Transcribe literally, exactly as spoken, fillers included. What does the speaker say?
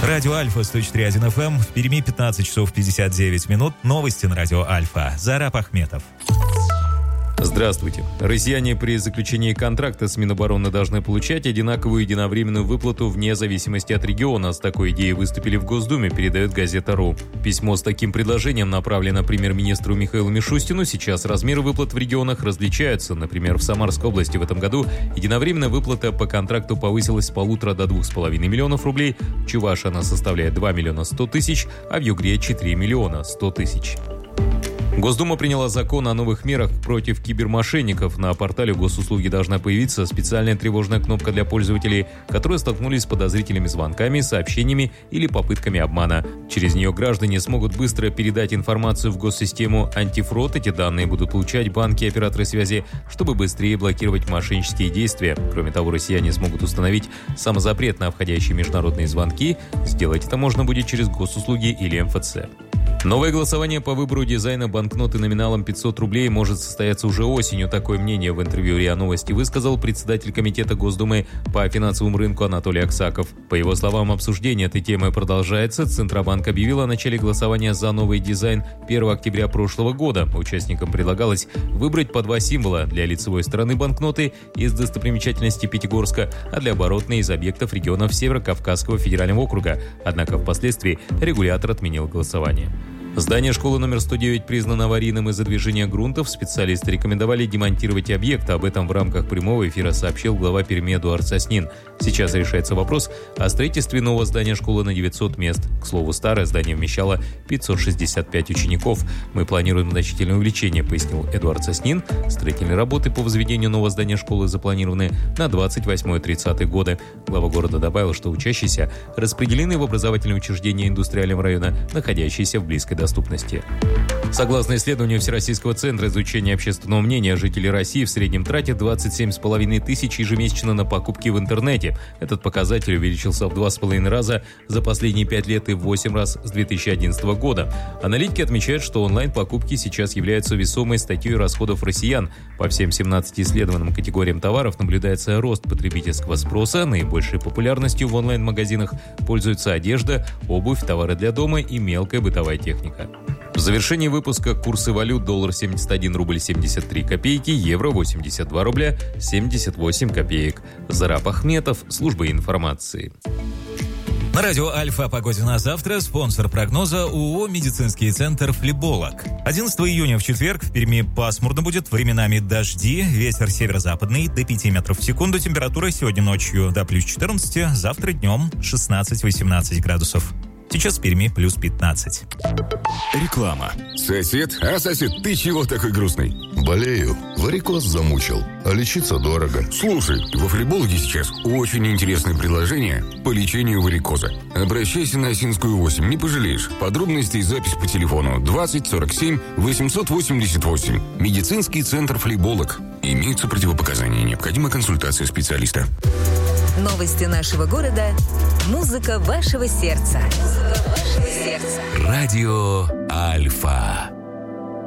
Радио Альфа сто четыре точка один эф эм. В Перми пятнадцать часов пятьдесят девять минут. Новости на Радио Альфа. Зараб Ахметов. Здравствуйте. Россияне при заключении контракта с Минобороны должны получать одинаковую единовременную выплату вне зависимости от региона. С такой идеей выступили в Госдуме, передает газета РУ. Письмо с таким предложением направлено премьер-министру Михаилу Мишустину. Сейчас размеры выплат в регионах различаются. Например, в Самарской области в этом году единовременная выплата по контракту повысилась с полутора до двух с половиной миллионов рублей. В Чувашии она составляет два миллиона сто тысяч, а в Югре четыре миллиона сто тысяч. Госдума приняла закон о новых мерах против кибермошенников. На портале госуслуги должна появиться специальная тревожная кнопка для пользователей, которые столкнулись с подозрительными звонками, сообщениями или попытками обмана. Через нее граждане смогут быстро передать информацию в госсистему антифрод. Эти данные будут получать банки и операторы связи, чтобы быстрее блокировать мошеннические действия. Кроме того, россияне смогут установить самозапрет на входящие международные звонки. Сделать это можно будет через госуслуги или эм эф цэ. Новое голосование по выбору дизайна банкноты номиналом пятьсот рублей может состояться уже осенью. Такое мнение в интервью РИА Новости высказал председатель комитета Госдумы по финансовому рынку Анатолий Аксаков. По его словам, обсуждение этой темы продолжается. Центробанк объявил о начале голосования за новый дизайн первого октября прошлого года. Участникам предлагалось выбрать по два символа: для лицевой стороны банкноты из достопримечательностей Пятигорска, а для оборотной из объектов регионов Северо-Кавказского федерального округа. Однако впоследствии регулятор отменил голосование. Здание школы номер сто девять признано аварийным из-за движения грунтов. Специалисты рекомендовали демонтировать объект. Об этом в рамках прямого эфира сообщил глава Перми Эдуард Соснин. Сейчас решается вопрос о строительстве нового здания школы на девятьсот мест. К слову, старое здание вмещало пятьсот шестьдесят пять учеников. Мы планируем значительное увеличение, пояснил Эдуард Соснин. Строительные работы по возведению нового здания школы запланированы на двадцать восьмой - тридцатый годы. Глава города добавил, что учащиеся распределены в образовательные учреждения индустриального района, находящиеся в близкой доступности. Согласно исследованию Всероссийского центра изучения общественного мнения, жители России в среднем тратят двадцать семь с половиной тысяч ежемесячно на покупки в интернете. Этот показатель увеличился в два с половиной раза за последние пять лет и в восемь раз с две тысячи одиннадцатого года. Аналитики отмечают, что онлайн-покупки сейчас являются весомой статьей расходов россиян. По всем семнадцати исследованным категориям товаров наблюдается рост потребительского спроса. Наибольшей популярностью в онлайн-магазинах пользуются одежда, обувь, товары для дома и мелкая бытовая техника. В завершении выпуска курсы валют: доллар семьдесят один рубль семьдесят три копейки, евро восемьдесят два рубля семьдесят восемь копеек. Зараб Ахметов, служба информации. На радио Альфа о погоде на завтра. Спонсор прогноза ООО «Медицинский центр Флеболог». одиннадцатого июня в четверг в Перми пасмурно будет, временами дожди, ветер северо-западный до пяти метров в секунду. Температура сегодня ночью до плюс четырнадцати, завтра днем шестнадцать-восемнадцать градусов. Сейчас в Перми плюс пятнадцать. Реклама. Сосед? А, сосед, ты чего такой грустный? Болею. Варикоз замучил. А лечиться дорого. Слушай, во Флебологе сейчас очень интересное предложение по лечению варикоза. Обращайся на Осинскую восемь, не пожалеешь. Подробности и запись по телефону двадцать сорок семь восемьсот восемьдесят восемь. Медицинский центр Флеболог. Имеются противопоказания. Необходима консультация специалиста. Новости нашего города. Музыка вашего сердца. Музыка вашего сердца. Радио Альфа.